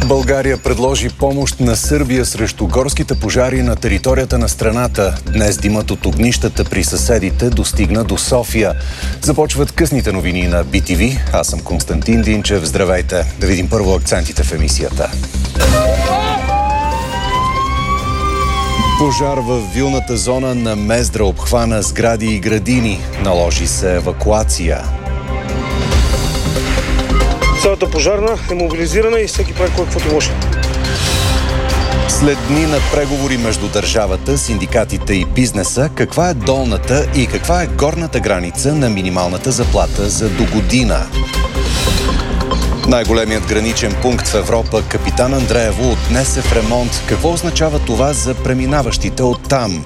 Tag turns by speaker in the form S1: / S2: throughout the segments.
S1: България предложи помощ на Сърбия срещу горските пожари на територията на страната. Днес димът от огнищата при съседите достигна до София. Започват късните новини на BTV. Аз съм Константин Динчев. Здравейте! Да видим първо акцентите в емисията. Пожар в вилната зона на Мездра обхвана сгради и градини. Наложи се евакуация.
S2: Цялата пожарна е мобилизирана и всеки прави каквото може.
S1: След дни на преговори между държавата, синдикатите и бизнеса, каква е долната и каква е горната граница на минималната заплата за догодина? Най-големият граничен пункт в Европа, Капитан Андреево, от днес е в ремонт. Какво означава това за преминаващите оттам?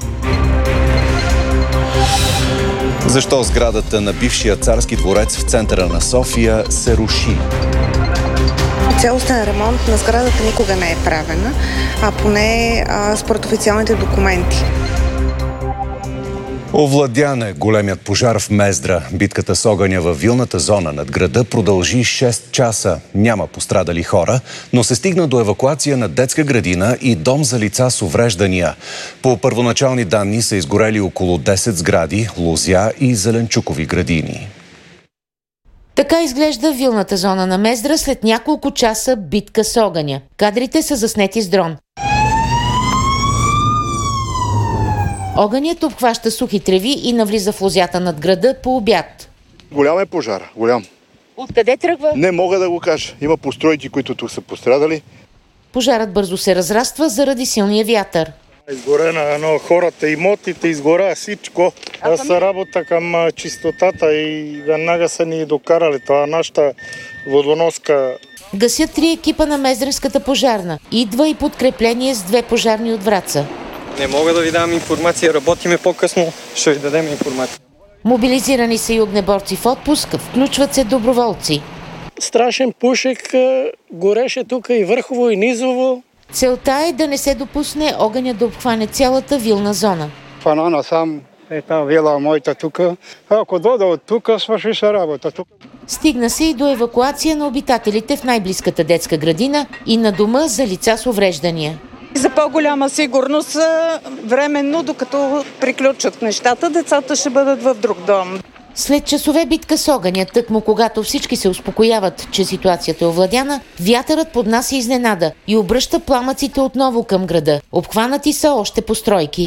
S1: Защо сградата на бившия царски дворец в центъра на София се руши?
S3: Цялостен ремонт на сградата никога не е правена, а поне според официалните документи.
S1: Овладян е големият пожар в Мездра. Битката с огъня във вилната зона над града продължи 6 часа. Няма пострадали хора, но се стигна до евакуация на детска градина и дом за лица с увреждания. По първоначални данни са изгорели около 10 сгради, лозя и зеленчукови градини.
S4: Така изглежда вилната зона на Мездра след няколко часа битка с огъня. Кадрите са заснети с дрон. Огънят обхваща сухи треви и навлиза в лозята над града по обяд.
S5: Голям е пожар, голям.
S4: Откъде тръгва?
S5: Не мога да го кажа. Има постройки, които тук са пострадали.
S4: Пожарът бързо се разраства заради силния вятър.
S2: Изгорена хората, имотите, изгоря всичко. Аз работа към чистотата и веднага са ни докарали. Това нашата водоноска.
S4: Гасят 3 екипа на Мездренската пожарна. Идва и подкрепление с 2 пожарни от Враца.
S6: Не мога да ви дам информация, работиме по-късно, ще ви дадем информация.
S4: Мобилизирани са и огнеборци в отпуск, включват се доброволци.
S2: Страшен пушек, гореше тук и върхово, и низово.
S4: Целта е да не се допусне огъня да обхване цялата вилна зона.
S7: Фана насам е та вила моята тук. Ако дода от тук, свърши се работа тук.
S4: Стигна се и до евакуация на обитателите в най-близката детска градина и на дома за лица с увреждания.
S8: За по-голяма сигурност, временно, докато приключат нещата, децата ще бъдат в друг дом.
S4: След часове битка с огъня, тъкмо когато всички се успокояват, че ситуацията е овладяна, вятърът поднася изненада и обръща пламъците отново към града. Обхванати са още постройки.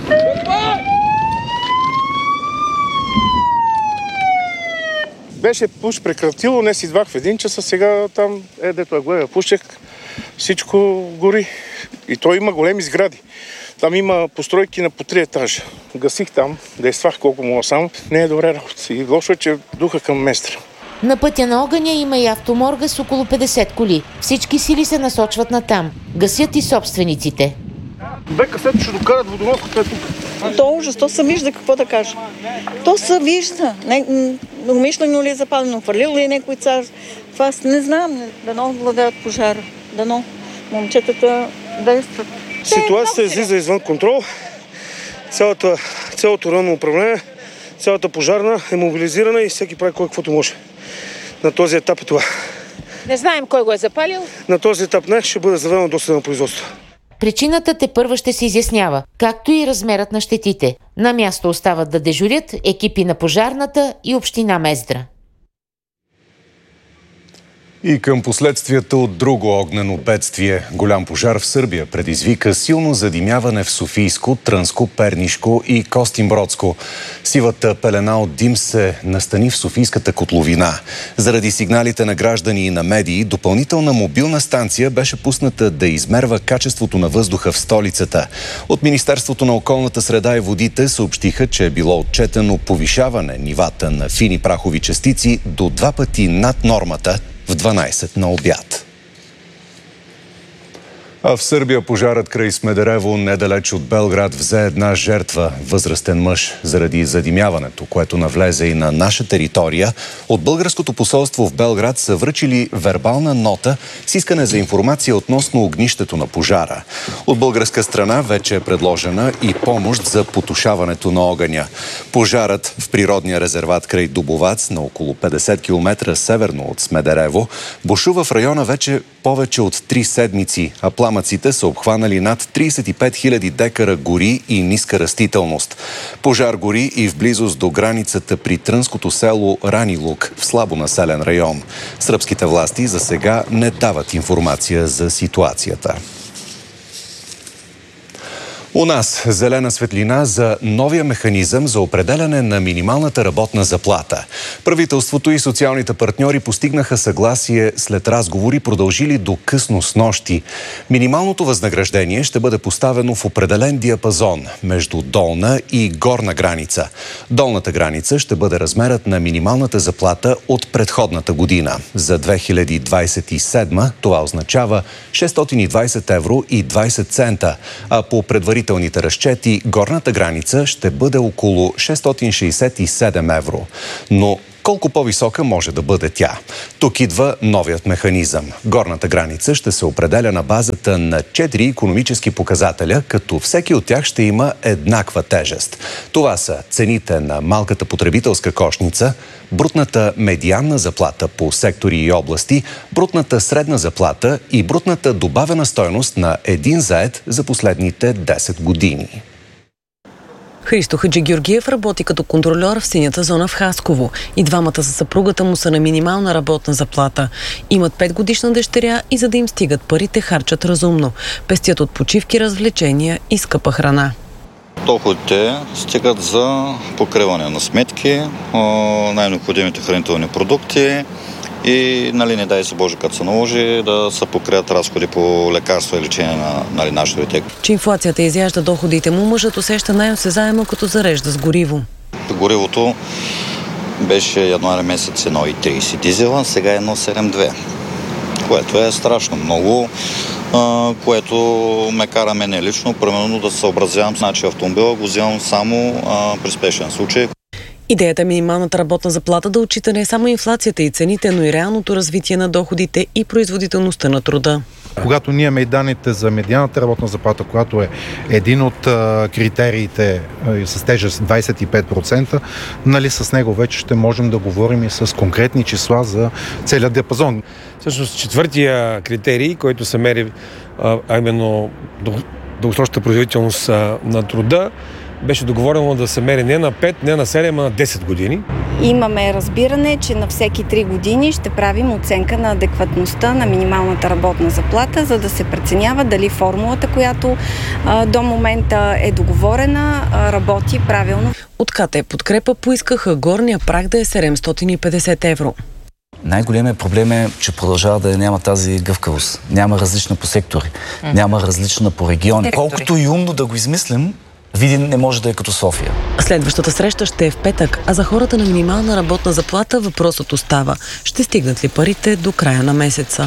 S2: Беше пуш прекратило, днес идвах в 1 час, сега там дето гледа пушек, всичко гори. И то има големи сгради. Там има постройки на по 3 етажа. Гасих там, действах колко мога сам. Не е добре работа. И лошо е, че духа към Мездра.
S4: На пътя на огъня има и автоморга с около 50 коли. Всички сили се насочват натам. Гасят и собствениците.
S2: БКС ще докарат водоноската е тук.
S8: То ужас, то се вижда, какво да кажа. То се вижда. Умишлено ли е запалено, хвърлил ли е някой цар. Това не знам, дано владеят пожара. Дано момчетата действат.
S2: Ситуацията излиза извън контрол. Цялото районно управление, цялата пожарна е мобилизирана и всеки прави каквото може. На този етап е това.
S4: Не знаем кой го е запалил.
S2: На този етап не, ще бъде заведено досъдебно производство.
S4: Причината тепърва ще се изяснява, както и размерът на щетите. На място остават да дежурят екипи на пожарната и община Мездра.
S1: И към последствията от друго огнено бедствие. Голям пожар в Сърбия предизвика силно задимяване в Софийско, Трънско, Пернишко и Костинбродско. Сивата пелена от дим се настани в Софийската котловина. Заради сигналите на граждани и на медии, допълнителна мобилна станция беше пусната да измерва качеството на въздуха в столицата. От Министерството на околната среда и водите съобщиха, че е било отчетено повишаване нивата на фини прахови частици до 2 пъти над нормата в 12 на обяд. А в Сърбия пожарът край Смедерево, недалеч от Белград, взе една жертва, възрастен мъж, заради задимяването, което навлезе и на наша територия. От българското посолство в Белград са връчили вербална нота с искане за информация относно огнището на пожара. От българска страна вече е предложена и помощ за потушаването на огъня. Пожарът в природния резерват край Дубовац, на около 50 км северно от Смедерево, бушува в района вече повече от 3 седмици, а пламъците са обхванали над 35 000 декара гори и ниска растителност. Пожар гори и в близост до границата при трънското село Ранилук, в слабо населен район. Сръбските власти за сега не дават информация за ситуацията. У нас зелена светлина за новия механизъм за определяне на минималната работна заплата. Правителството и социалните партньори постигнаха съгласие след разговори, продължили до късно снощи. Минималното възнаграждение ще бъде поставено в определен диапазон между долна и горна граница. Долната граница ще бъде размерът на минималната заплата от предходната година. За 2027 това означава 620 евро и 20 цента, а по предварителните разчети горната граница ще бъде около 667 евро. Но колко по-висока може да бъде тя? Тук идва новият механизъм. Горната граница ще се определя на базата на 4 икономически показателя, като всеки от тях ще има еднаква тежест. Това са цените на малката потребителска кошница, брутната медианна заплата по сектори и области, брутната средна заплата и брутната добавена стойност на един зает за последните 10 години.
S9: Христо Хаджигеоргиев работи като контрольор в синята зона в Хасково. И двамата със съпругата му са на минимална работна заплата. Имат 5-годишна дъщеря и за да им стигат парите, харчат разумно. Пестят от почивки, развлечения и скъпа храна.
S10: Доходите стигат за покриване на сметки, най-необходимите хранителни продукти и, не дай се Боже, като се наложи, да се покрият разходи по лекарства и лечение на нашите дете.
S9: Че инфлацията изяжда доходите му, мъжът усеща най-осезаемо, като зарежда с гориво.
S10: Горивото беше януари месец 1,30 дизела, сега е 1,72, което е страшно много, което ме кара мене лично, примерно да се съобразявам, значи автомобила го вземам само при спешен случай.
S9: Идеята е минималната работна заплата да отчита не само инфлацията и цените, но и реалното развитие на доходите и производителността на труда.
S11: Когато ние имаме и данните за медианата работна заплата, която е един от критериите с тежест 25%, с него вече ще можем да говорим и с конкретни числа за целият диапазон.
S12: Всъщност четвъртия критерий, който се мери, именно дългосрочната производителност на труда, беше договорено да се мери не на 5, не на 7, а на 10 години.
S13: Имаме разбиране, че на всеки 3 години ще правим оценка на адекватността на минималната работна заплата, за да се преценява дали формулата, която до момента е договорена, работи правилно.
S9: От КТ Подкрепа поискаха горния праг да е 750 евро.
S14: Най-големият проблем е, че продължава да няма тази гъвкавост. Няма различна по сектори, няма различна по региони. Колкото и умно да го измислим, Видин не може да е като София.
S9: Следващата среща ще е в петък, а за хората на минимална работна заплата въпросът остава. Ще стигнат ли парите до края на месеца?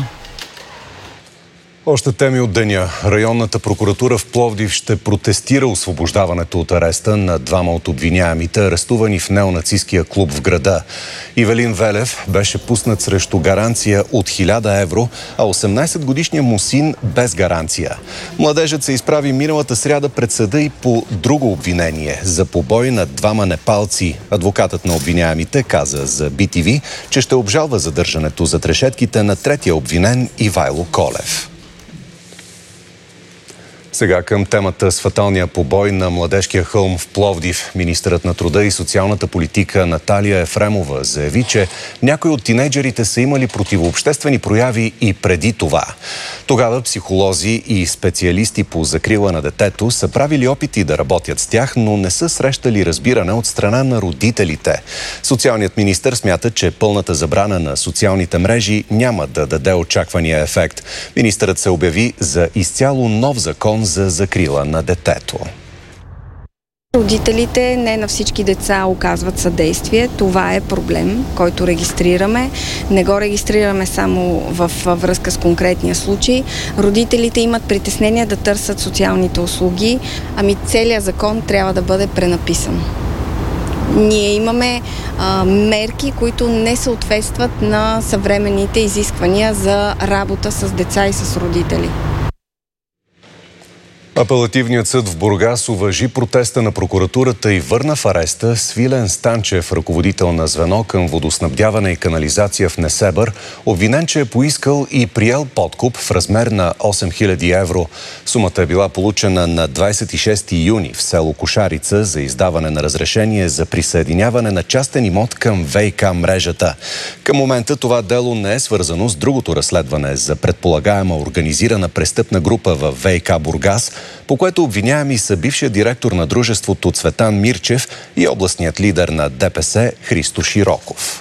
S1: Още теми от деня. Районната прокуратура в Пловдив ще протестира освобождаването от ареста на двама от обвиняемите, арестувани в неонацистския клуб в града. Ивелин Велев беше пуснат срещу гаранция от 1000 евро, а 18-годишният му син без гаранция. Младежът се изправи миналата сряда пред съда и по друго обвинение за побой на двама непалци. Адвокатът на обвиняемите каза за BTV, че ще обжалва задържането зад решетките на третия обвинен Ивайло Колев. Сега към темата с фаталния побой на Младежкия хълм в Пловдив. Министърът на труда и социалната политика Наталия Ефремова заяви, че някои от тинейджерите са имали противообществени прояви и преди това. Тогава психолози и специалисти по закрила на детето са правили опити да работят с тях, но не са срещали разбиране от страна на родителите. Социалният министър смята, че пълната забрана на социалните мрежи няма да даде очаквания ефект. Министърът се обяви за изцяло нов закон за закрила на детето.
S13: Родителите не на всички деца оказват съдействие. Това е проблем, който регистрираме. Не го регистрираме само във връзка с конкретния случай. Родителите имат притеснение да търсят социалните услуги. Целият закон трябва да бъде пренаписан. Ние имаме мерки, които не съответстват на съвременните изисквания за работа с деца и с родители.
S1: Апелативният съд в Бургас уважи протеста на прокуратурата и върна в ареста Свилен Станчев, ръководител на звено към водоснабдяване и канализация в Несебър, обвинен, че е поискал и приел подкуп в размер на 8000 евро. Сумата е била получена на 26 юни в село Кошарица за издаване на разрешение за присъединяване на частен имот към ВиК мрежата. Към момента това дело не е свързано с другото разследване за предполагаема организирана престъпна група в ВиК Бургас, по което обвиняеми са бившия директор на дружеството Цветан Мирчев и областният лидер на ДПС Христо Широков.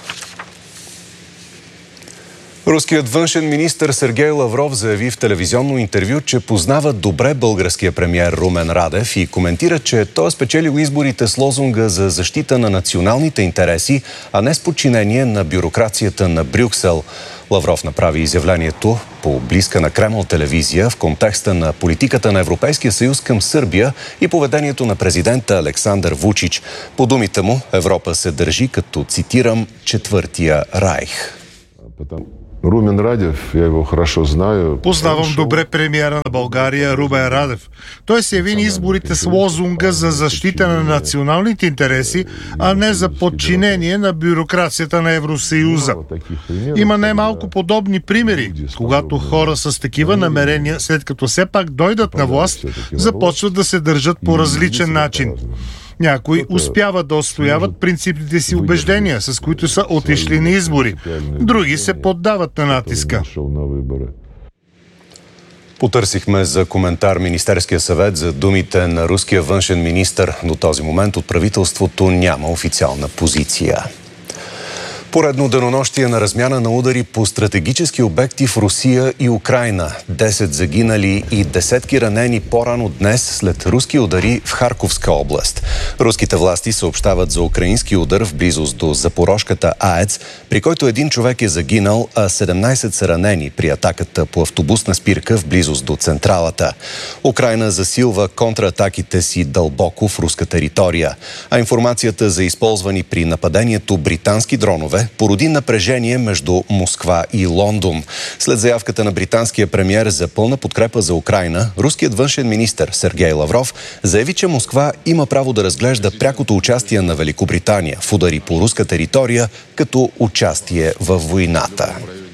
S1: Руският външен министър Сергей Лавров заяви в телевизионно интервю, че познава добре българския премиер Румен Радев и коментира, че той е спечелил изборите с лозунга за защита на националните интереси, а не с подчинение на бюрокрацията на Брюксел. Лавров направи изявлението по близка на Кремъл телевизия в контекста на политиката на Европейския съюз към Сърбия и поведението на президента Александър Вучич. По думите му, Европа се държи като, цитирам, четвъртия райх.
S15: Румен Радев, я его хорошо знаю.
S16: Познавам добре премиера на България Румен Радев. Той се яви на изборите с лозунга за защита на националните интереси, а не за подчинение на бюрокрацията на Евросъюза. Има немалко подобни примери, когато хора с такива намерения, след като все пак дойдат на власт, започват да се държат по различен начин. Някои успяват да отстояват принципните си убеждения, с които са отишли на избори. Други се поддават на натиска.
S1: Потърсихме за коментар Министерския съвет за думите на руския външен министър. До този момент от правителството няма официална позиция. Поредно денонощие на размяна на удари по стратегически обекти в Русия и Украйна. 10 загинали и десетки ранени по-рано днес след руски удари в Харковска област. Руските власти съобщават за украински удар в близост до Запорожката АЕЦ, при който един човек е загинал, а 17 са ранени при атаката по автобусна спирка в близост до централата. Украйна засилва контратаките си дълбоко в руска територия, а информацията за използвани при нападението британски дронове породи напрежение между Москва и Лондон. След заявката на британския премиер за пълна подкрепа за Украйна, руският външен министър Сергей Лавров заяви, че Москва има право да разглежда прякото участие на Великобритания в удари по руска територия като участие във войната.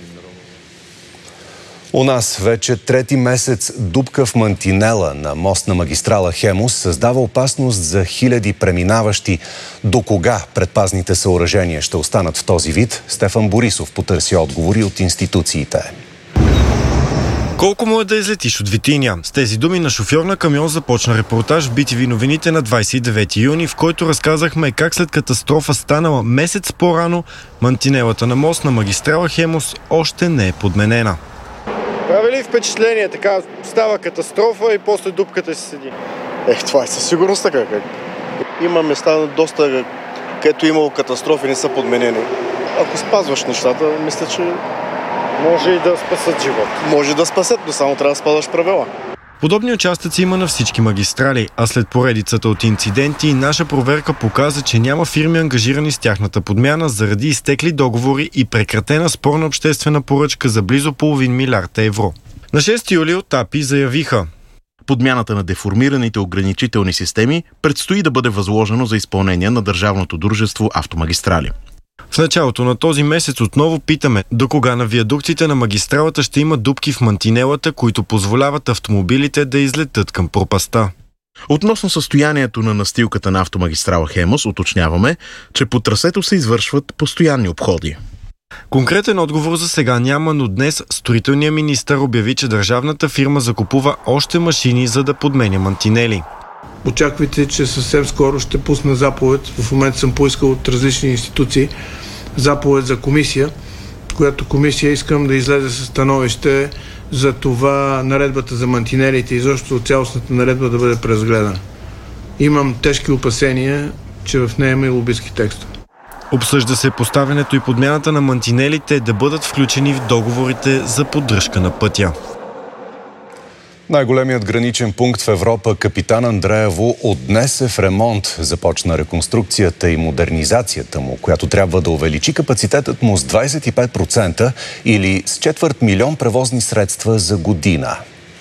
S1: У нас вече трети месец дупка в мантинела на мост на магистрала Хемус създава опасност за хиляди преминаващи. До кога предпазните съоръжения ще останат в този вид? Стефан Борисов потърси отговори от институциите.
S17: Колко му е да излетиш от Витиня? С тези думи на шофьор на камион започна репортаж в BTV новините на 29 юни, в който разказахме как след катастрофа станала месец по-рано, мантинелата на мост на магистрала Хемус още не е подменена.
S5: Прави ли впечатление? Така става катастрофа и после дупката си седи. Това е със сигурност така. Има места доста, където имало катастрофи, не са подменени. Ако спазваш нещата, мисля, че може и да спасат живот. Може да спасат, но само трябва да спазваш правила.
S17: Подобни участъци има на всички магистрали, а след поредицата от инциденти, наша проверка показа, че няма фирми ангажирани с тяхната подмяна заради изтекли договори и прекратена спорна обществена поръчка за близо $500 милиарда евро. На 6 юли от АПИ заявиха:
S18: подмяната на деформираните ограничителни системи предстои да бъде възложено за изпълнение на държавното дружество Автомагистрали.
S17: В началото на този месец отново питаме до кога на виадуктите на магистралата ще има дупки в мантинелата, които позволяват автомобилите да излетят към пропаста.
S18: Относно състоянието на настилката на автомагистрала Хемус, уточняваме, че по трасето се извършват постоянни обходи.
S17: Конкретен отговор за сега няма, но днес строителният министър обяви, че държавната фирма закупува още машини, за да подменя мантинели.
S19: Очаквайте, че съвсем скоро ще пусна заповед. В момента съм поискал от различни институции заповед за комисия, която комисия искам да излезе със становище за това наредбата за мантинелите и изобщо цялостната наредба да бъде преразгледана. имам тежки опасения, че в нея има и лобистки текстове.
S17: Обсъжда се поставянето и подмяната на мантинелите да бъдат включени в договорите за поддръжка на пътя.
S1: Най-големият граничен пункт в Европа, Капитан Андреево, от днес е в ремонт. Започна реконструкцията и модернизацията му, която трябва да увеличи капацитетът му с 25% или с 250 000 превозни средства за година.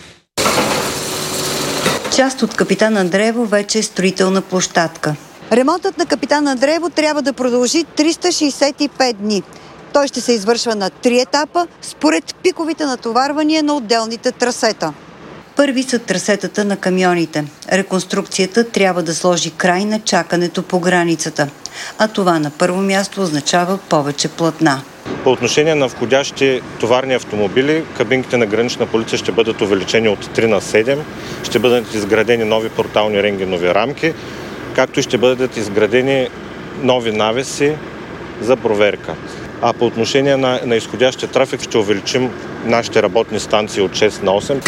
S20: Част от Капитан Андреево вече е строителна площадка. Ремонтът на Капитан Андреево трябва да продължи 365 дни. Той ще се извършва на 3 етапа, според пиковите натоварвания на отделните трасета. Първи са трасетата на камионите. Реконструкцията трябва да сложи край на чакането по границата. А това на първо място означава повече платна.
S21: По отношение на входящи товарни автомобили, кабинките на гранична полиция ще бъдат увеличени от 3 на 7, ще бъдат изградени нови портални рентгенови рамки, както и ще бъдат изградени нови навеси за проверка. А по отношение на изходящия трафик ще увеличим нашите работни станции от 6 на 8.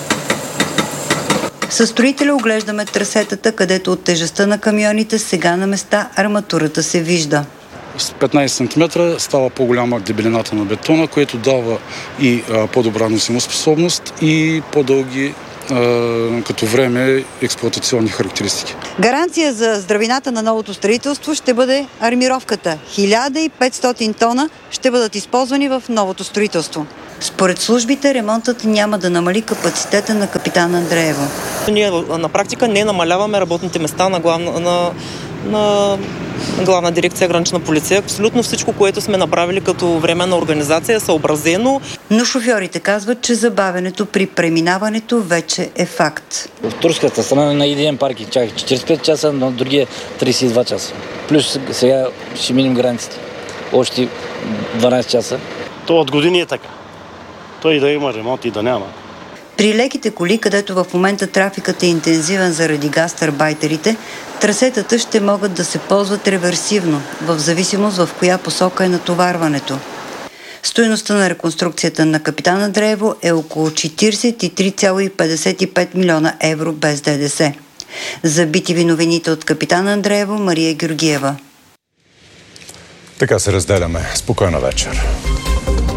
S20: Със строителя оглеждаме трасетата, където от тежестта на камионите сега на места арматурата се вижда.
S22: С 15 см става по-голяма дебелината на бетона, което дава и по-добра носимоспособност и по-дълги като време експлоатационни характеристики.
S20: Гаранция за здравината на новото строителство ще бъде армировката. 1500 тона ще бъдат използвани в новото строителство. Според службите, ремонтът няма да намали капацитета на Капитан Андреево.
S23: Ние на практика не намаляваме работните места на Главна дирекция Гранична полиция. Абсолютно всичко, което сме направили като временна организация, е съобразено.
S20: Но шофьорите казват, че забавянето при преминаването вече е факт.
S24: В турската страна на един паркинг чака 45 часа, но другия 32 часа. Плюс сега ще минем границите. Още 12 часа.
S25: То от години е така. Той и да има ремонт и да няма.
S20: При леките коли, където в момента трафикът е интензивен заради гастарбайтерите, трасетата ще могат да се ползват реверсивно, в зависимост в коя посока е натоварването. Стойността на реконструкцията на Капитан Андреево е около 43,55 милиона евро без ДДС. За BTV новините от Капитан Андреево, Мария Георгиева.
S1: Така се разделяме. Спокойна вечер.